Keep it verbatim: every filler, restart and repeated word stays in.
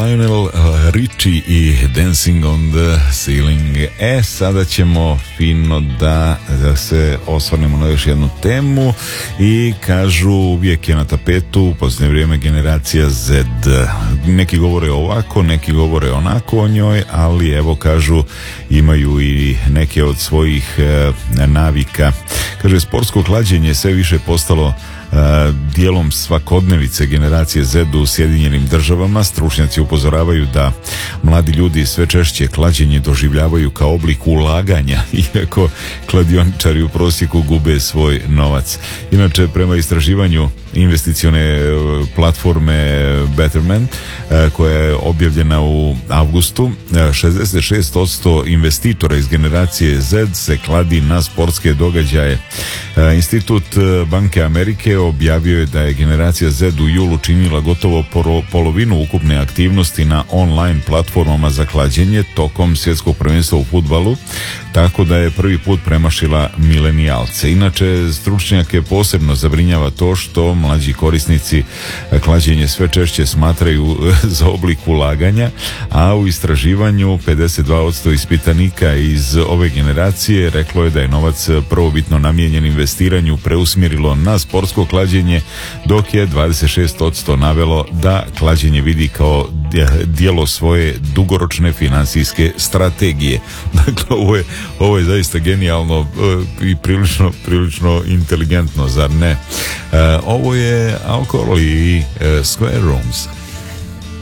Lionel Richie i Dancing on the Ceiling. E, sada ćemo fino da, da se osvrnemo na još jednu temu i kažu uvijek je na tapetu u posljednje vrijeme generacija Z. Neki govore ovako, neki govore onako o njoj, ali evo kažu imaju i neke od svojih e, navika. Kaže, sportsko klađenje sve više postalo Uh, dijelom svakodnevice generacije Z u Sjedinjenim Državama. Stručnjaci upozoravaju da mladi ljudi sve češće klađenje doživljavaju kao oblik ulaganja, iako kladioničari u prosjeku gube svoj novac. Inače, prema istraživanju investicione platforme Betterment, koja je objavljena u avgustu, šezdeset šest posto investitora iz generacije Z se kladi na sportske događaje. Institut Banke Amerike objavio je da je generacija Z u julu činila gotovo polovinu ukupne aktivnosti na online platformama za klađenje tokom svjetskog prvenstva u fudbalu, tako da je prvi put premašila milenijalce. Inače, stručnjake posebno zabrinjava to što mlađi korisnici klađenje sve češće smatraju za oblik ulaganja, a u istraživanju pedeset dva posto ispitanika iz ove generacije reklo je da je novac prvobitno namijenjen investiranju preusmjerilo na sportsko klađenje, dok je dvadeset šest posto navelo da klađenje vidi kao dijelo svoje dugoročne financijske strategije. Dakle, ovo je, ovo je zaista genijalno i prilično, prilično inteligentno, zar ne? Ovo je Alkohol i Square Rooms.